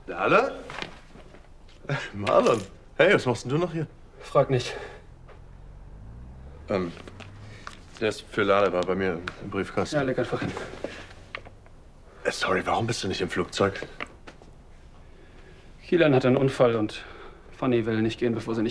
Lala? Marlon. Hey, was machst denn du noch hier? Frag nicht. Der ist für Lala, war bei mir im Briefkasten. Ja, leg einfach hin. Sorry, warum bist du nicht im Flugzeug? Kilian hat einen Unfall und Fanny will nicht gehen, bevor sie nicht